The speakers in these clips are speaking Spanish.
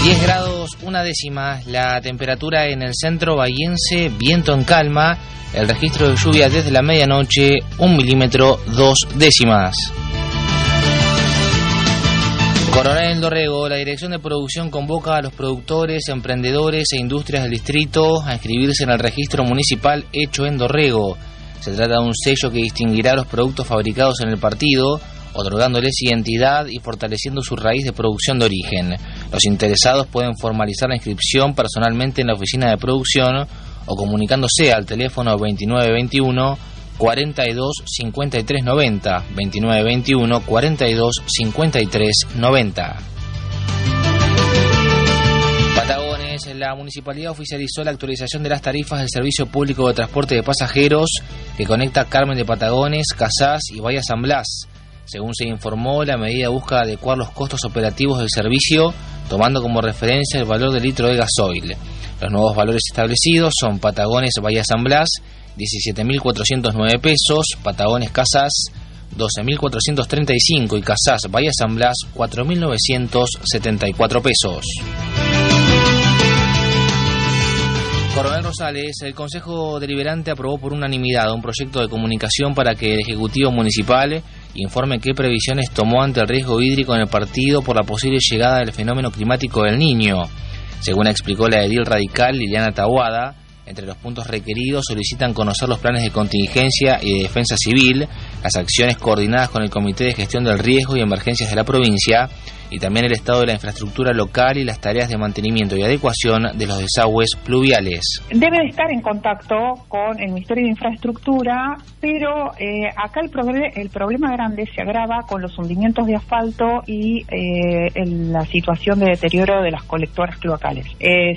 10 grados, una décima, la temperatura en el centro bahiense, viento en calma, el registro de lluvia desde la medianoche, 1 milímetro, 2 décimas. Coronel Dorrego, la Dirección de Producción convoca a los productores, emprendedores e industrias del distrito a inscribirse en el registro municipal Hecho en Dorrego. Se trata de un sello que distinguirá los productos fabricados en el partido, otorgándoles identidad y fortaleciendo su raíz de producción de origen. Los interesados pueden formalizar la inscripción personalmente en la oficina de producción o comunicándose al teléfono 2921 42 53 90, 2921 42 53 90. Patagones, la municipalidad oficializó la actualización de las tarifas del servicio público de transporte de pasajeros que conecta Carmen de Patagones, Casás y Bahía San Blas. Según se informó, la medida busca adecuar los costos operativos del servicio, tomando como referencia el valor del litro de gasoil. Los nuevos valores establecidos son Patagones Bahía San Blas, 17.409 pesos, Patagones Casás, 12.435 y Casás Bahía San Blas, 4.974 pesos. Coronel Rosales, el Consejo Deliberante aprobó por unanimidad un proyecto de comunicación para que el Ejecutivo Municipal informe qué previsiones tomó ante el riesgo hídrico en el partido por la posible llegada del fenómeno climático del Niño. Según explicó la edil radical Liliana Tahuada, entre los puntos requeridos solicitan conocer los planes de contingencia y de defensa civil, las acciones coordinadas con el Comité de Gestión del Riesgo y Emergencias de la provincia, y también el estado de la infraestructura local y las tareas de mantenimiento y adecuación de los desagües pluviales. Debe de estar en contacto con el Ministerio de Infraestructura, pero acá el problema grande se agrava con los hundimientos de asfalto y la situación de deterioro de las colectoras cloacales.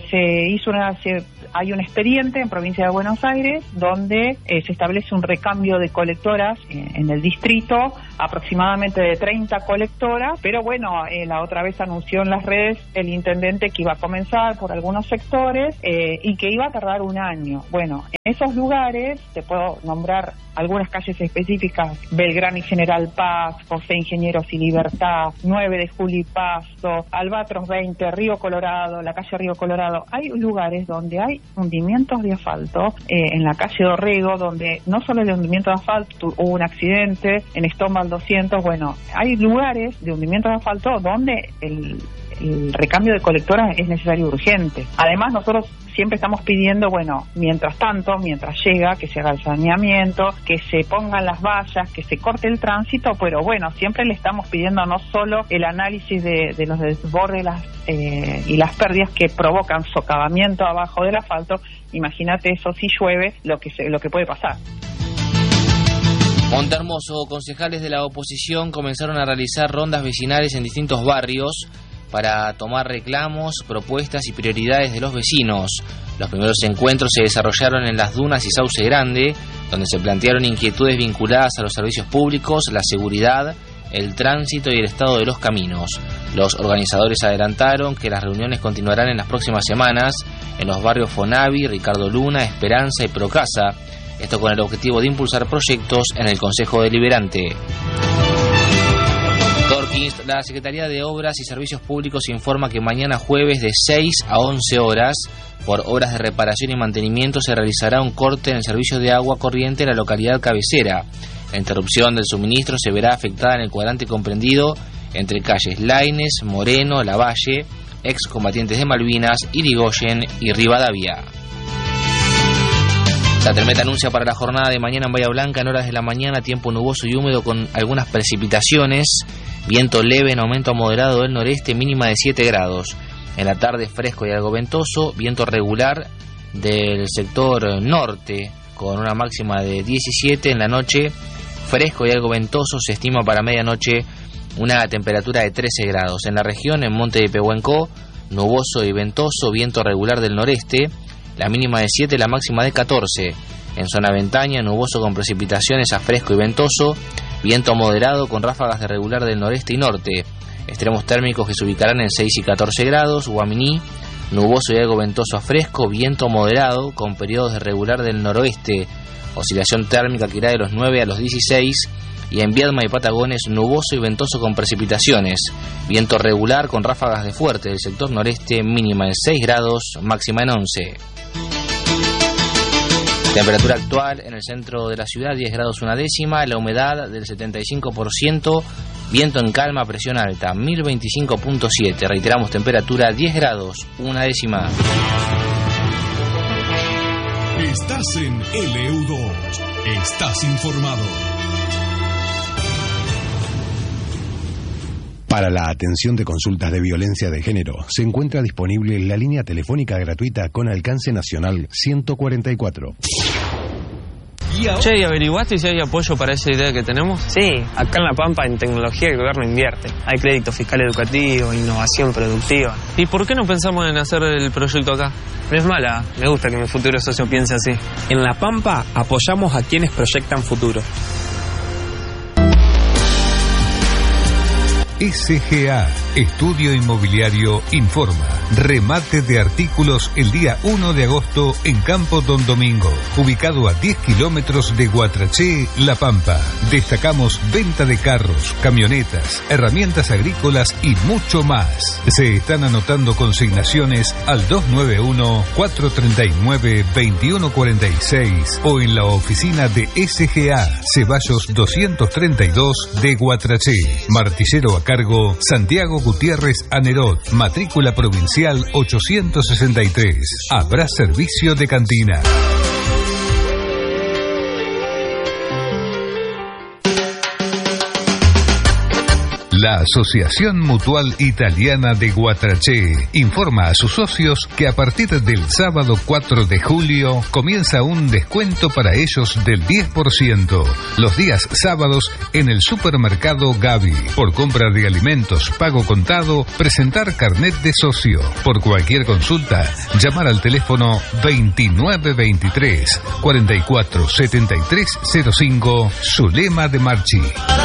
Hay un expediente en Provincia de Buenos Aires donde se establece un recambio de colectoras en el distrito, aproximadamente de 30 colectoras, pero bueno, la otra vez anunció en las redes el intendente que iba a comenzar por algunos sectores y que iba a tardar un año. Bueno, en esos lugares, te puedo nombrar algunas calles específicas: Belgrano y General Paz, José Ingenieros y Libertad, 9 de Julio y Pasto, Albatros 20, Río Colorado, la calle Río Colorado. Hay lugares donde hay hundimientos de asfalto, en la calle Dorrego, donde no solo el hundimiento de asfalto, hubo un accidente en Estómago 200, bueno, hay lugares de hundimiento de asfalto donde el recambio de colectoras es necesario urgente. Además, nosotros siempre estamos pidiendo, bueno, mientras llega, que se haga el saneamiento, que se pongan las vallas, que se corte el tránsito, pero bueno, siempre le estamos pidiendo no solo el análisis de los desbordes y las pérdidas que provocan socavamiento abajo del asfalto. Imagínate eso si llueve, lo que puede pasar. Montehermoso, concejales de la oposición comenzaron a realizar rondas vecinales en distintos barrios para tomar reclamos, propuestas y prioridades de los vecinos. Los primeros encuentros se desarrollaron en Las Dunas y Sauce Grande, donde se plantearon inquietudes vinculadas a los servicios públicos, la seguridad, el tránsito y el estado de los caminos. Los organizadores adelantaron que las reuniones continuarán en las próximas semanas en los barrios Fonavi, Ricardo Luna, Esperanza y Procasa, esto con el objetivo de impulsar proyectos en el Consejo Deliberante. La Secretaría de Obras y Servicios Públicos informa que mañana jueves de 6 a 11 horas, por obras de reparación y mantenimiento, se realizará un corte en el servicio de agua corriente en la localidad cabecera. La interrupción del suministro se verá afectada en el cuadrante comprendido entre calles Laínez, Moreno, Lavalle, excombatientes de Malvinas, Irigoyen y Rivadavia. La Termeta anuncia para la jornada de mañana en Bahía Blanca, en horas de la mañana, tiempo nuboso y húmedo con algunas precipitaciones, viento leve en aumento a moderado del noreste, mínima de 7 grados. En la tarde fresco y algo ventoso, viento regular del sector norte con una máxima de 17. En la noche fresco y algo ventoso, se estima para medianoche una temperatura de 13 grados. En la región, en Monte de Pehuenco, nuboso y ventoso, viento regular del noreste, la mínima de 7, la máxima de 14. En zona Ventaña, nuboso con precipitaciones a fresco y ventoso, viento moderado con ráfagas de regular del noreste y norte. Extremos térmicos que se ubicarán en 6 y 14 grados. Guaminí, nuboso y algo ventoso a fresco, viento moderado con periodos de regular del noroeste. Oscilación térmica que irá de los 9 a los 16. y en Viedma y Patagones nuboso y ventoso con precipitaciones. Viento regular con ráfagas de fuerte del sector noreste, mínima en 6 grados, máxima en 11. Temperatura actual en el centro de la ciudad, 10 grados 1 décima, la humedad del 75%, viento en calma, presión alta, 1025.7. Reiteramos, temperatura 10 grados 1 décima. Estás en LU2. Estás informado. Para la atención de consultas de violencia de género, se encuentra disponible la línea telefónica gratuita con alcance nacional 144. Che, ¿y averiguaste si hay apoyo para esa idea que tenemos? Sí, acá en La Pampa en tecnología el gobierno invierte. Hay crédito fiscal educativo, innovación productiva. ¿Y por qué no pensamos en hacer el proyecto acá? No es mala, me gusta que mi futuro socio piense así. En La Pampa apoyamos a quienes proyectan futuro. SGA, Estudio Inmobiliario, informa. Remate de artículos el día 1 de agosto en Campo Don Domingo, ubicado a 10 kilómetros de Guatraché, La Pampa. Destacamos venta de carros, camionetas, herramientas agrícolas y mucho más. Se están anotando consignaciones al 291-439-2146 o en la oficina de SGA, Ceballos 232 de Guatraché. Martillero a cargo Santiago Gutiérrez Anerot, matrícula provincial 863. Habrá servicio de cantina. La Asociación Mutual Italiana de Guatraché informa a sus socios que a partir del sábado 4 de julio comienza un descuento para ellos del 10% los días sábados en el supermercado Gavi. Por compra de alimentos, pago contado, presentar carnet de socio. Por cualquier consulta, llamar al teléfono 2923 44 73 05 Zulema de Marchi.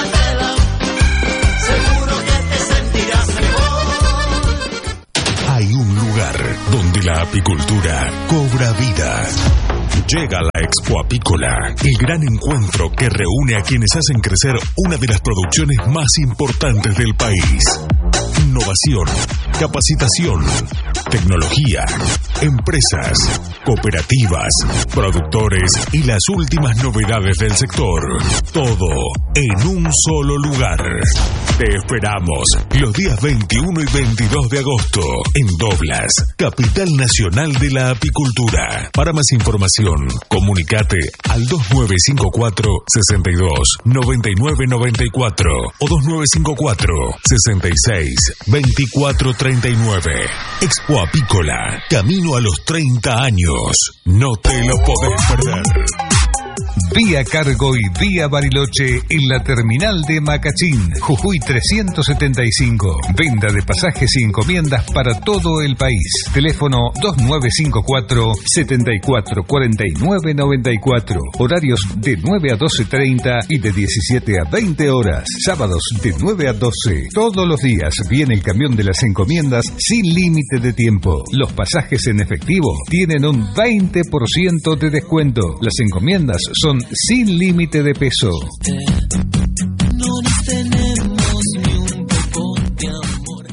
Hay un lugar donde la apicultura cobra vida. Llega la Expo Apícola, el gran encuentro que reúne a quienes hacen crecer una de las producciones más importantes del país. Innovación, capacitación, tecnología, empresas, cooperativas, productores y las últimas novedades del sector. Todo en un solo lugar. Te esperamos los días 21 y 22 de agosto en Doblas, capital nacional de la apicultura. Para más información, comunicate al 2954 62 99 94 o 2954 66 24 39. Expo Apícola, camino a los 30 años. No te lo podés perder. Vía Cargo y Vía Bariloche en la terminal de Macachín, Jujuy 375. Venta de pasajes y encomiendas para todo el país. Teléfono 2954 74 49 94. Horarios de 9 a 12:30 y de 17 a 20 horas. Sábados de 9 a 12. Todos los días viene el camión de las encomiendas sin límite de tiempo. Los pasajes en efectivo tienen un 20% de descuento. Las encomiendas son sin límite de peso. No nos tenemos ni un poco de amor.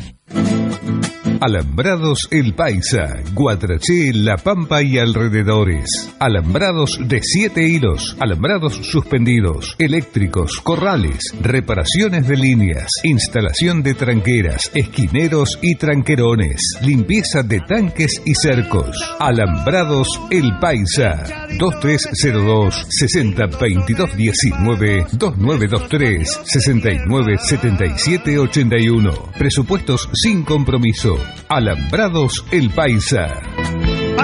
Alambrados El Paisa, Guatraché, La Pampa y alrededores. Alambrados de 7 hilos, alambrados suspendidos, eléctricos, corrales, reparaciones de líneas, instalación de tranqueras, esquineros y tranquerones, limpieza de tanques y cercos. Alambrados El Paisa, 2302 60 22 19 2923 69 77 81. Presupuestos sin compromiso. Alambrados El Paisa.